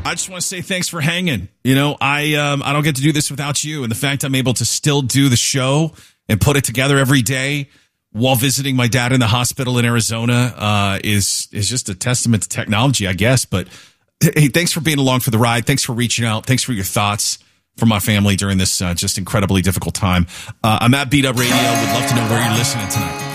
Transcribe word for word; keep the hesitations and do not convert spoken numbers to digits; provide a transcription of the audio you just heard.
I just want to say thanks for hanging. You know, I um, I don't get to do this without you. And the fact I'm able to still do the show and put it together every day while visiting my dad in the hospital in Arizona uh, is is just a testament to technology, I guess. But hey, thanks for being along for the ride. Thanks for reaching out. Thanks for your thoughts for my family during this uh, just incredibly difficult time. Uh, I'm at Beat Up Radio. Would love to know where you're listening tonight.